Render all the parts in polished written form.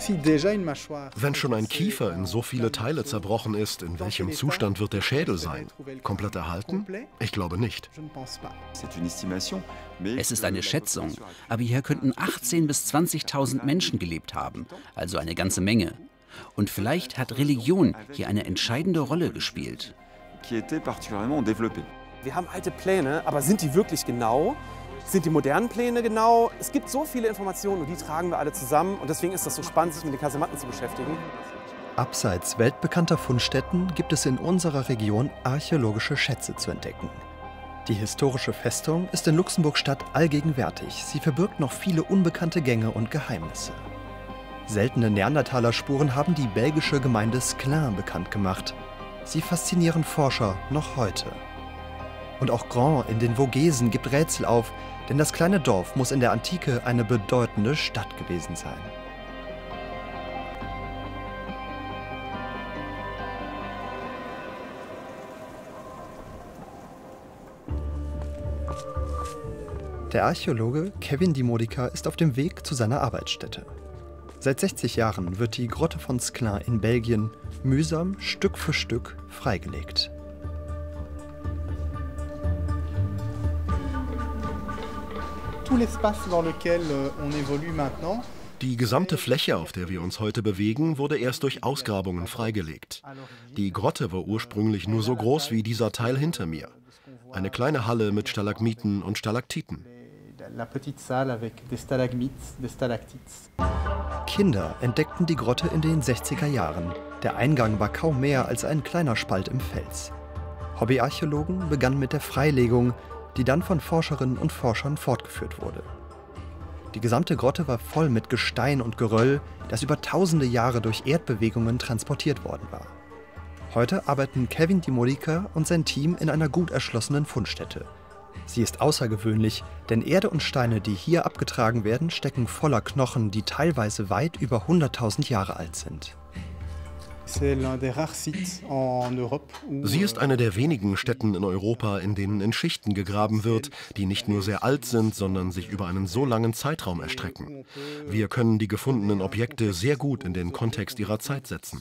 Wenn schon ein Kiefer in so viele Teile zerbrochen ist, in welchem Zustand wird der Schädel sein? Komplett erhalten? Ich glaube nicht. Es ist eine Schätzung, aber hier könnten 18.000 bis 20.000 Menschen gelebt haben, also eine ganze Menge. Und vielleicht hat Religion hier eine entscheidende Rolle gespielt. Wir haben alte Pläne, aber sind die wirklich genau? Sind die modernen Pläne genau? Es gibt so viele Informationen und die tragen wir alle zusammen. Und deswegen ist das so spannend, sich mit den Kasematten zu beschäftigen. Abseits weltbekannter Fundstätten gibt es in unserer Region archäologische Schätze zu entdecken. Die historische Festung ist in Luxemburg-Stadt allgegenwärtig. Sie verbirgt noch viele unbekannte Gänge und Geheimnisse. Seltene Neandertaler-Spuren haben die belgische Gemeinde Sclin bekannt gemacht. Sie faszinieren Forscher noch heute. Und auch Grand in den Vogesen gibt Rätsel auf, denn das kleine Dorf muss in der Antike eine bedeutende Stadt gewesen sein. Der Archäologe Kevin Di Modica ist auf dem Weg zu seiner Arbeitsstätte. Seit 60 Jahren wird die Grotte von Sclin in Belgien mühsam Stück für Stück freigelegt. Die gesamte Fläche, auf der wir uns heute bewegen, wurde erst durch Ausgrabungen freigelegt. Die Grotte war ursprünglich nur so groß wie dieser Teil hinter mir. Eine kleine Halle mit Stalagmiten und Stalaktiten. Kinder entdeckten die Grotte in den 60er Jahren. Der Eingang war kaum mehr als ein kleiner Spalt im Fels. Hobbyarchäologen begannen mit der Freilegung, die dann von Forscherinnen und Forschern fortgeführt wurde. Die gesamte Grotte war voll mit Gestein und Geröll, das über tausende Jahre durch Erdbewegungen transportiert worden war. Heute arbeiten Kevin Di Modica und sein Team in einer gut erschlossenen Fundstätte. Sie ist außergewöhnlich, denn Erde und Steine, die hier abgetragen werden, stecken voller Knochen, die teilweise weit über 100.000 Jahre alt sind. Sie ist eine der wenigen Stätten in Europa, in denen in Schichten gegraben wird, die nicht nur sehr alt sind, sondern sich über einen so langen Zeitraum erstrecken. Wir können die gefundenen Objekte sehr gut in den Kontext ihrer Zeit setzen.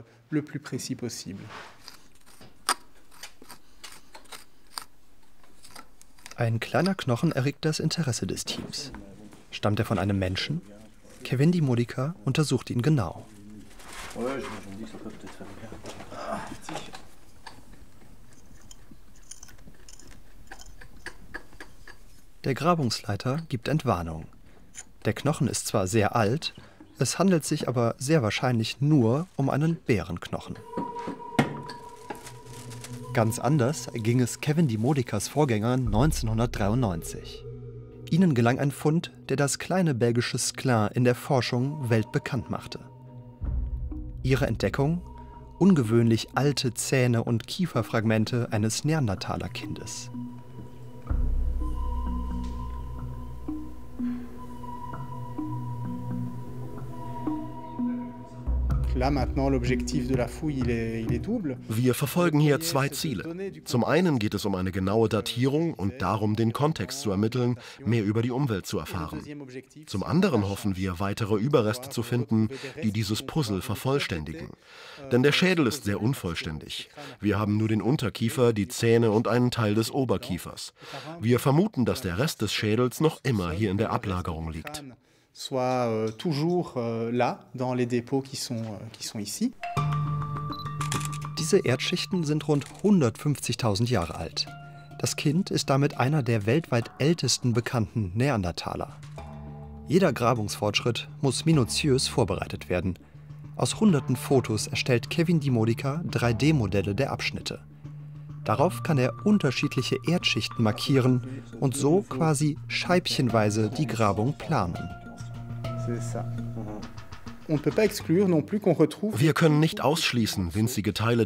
Ein kleiner Knochen erregt das Interesse des Teams. Stammt er von einem Menschen? Kevin Di Modica untersucht ihn genau. Der Grabungsleiter gibt Entwarnung. Der Knochen ist zwar sehr alt, es handelt sich aber sehr wahrscheinlich nur um einen Bärenknochen. Ganz anders ging es Kevin Di Modicas Vorgängern 1993. Ihnen gelang ein Fund, der das kleine belgische Sclin in der Forschung weltbekannt machte. Ihre Entdeckung? Ungewöhnlich alte Zähne und Kieferfragmente eines Neandertaler-Kindes. Wir verfolgen hier zwei Ziele. Zum einen geht es um eine genaue Datierung und darum, den Kontext zu ermitteln, mehr über die Umwelt zu erfahren. Zum anderen hoffen wir, weitere Überreste zu finden, die dieses Puzzle vervollständigen. Denn der Schädel ist sehr unvollständig. Wir haben nur den Unterkiefer, die Zähne und einen Teil des Oberkiefers. Wir vermuten, dass der Rest des Schädels noch immer hier in der Ablagerung liegt. Diese Erdschichten sind rund 150.000 Jahre alt. Das Kind ist damit einer der weltweit ältesten bekannten Neandertaler. Jeder Grabungsfortschritt muss minutiös vorbereitet werden. Aus hunderten Fotos erstellt Kevin Di Modica 3D-Modelle der Abschnitte. Darauf kann er unterschiedliche Erdschichten markieren und so quasi scheibchenweise die Grabung planen. Wir können nicht ausschließen, winzige Teile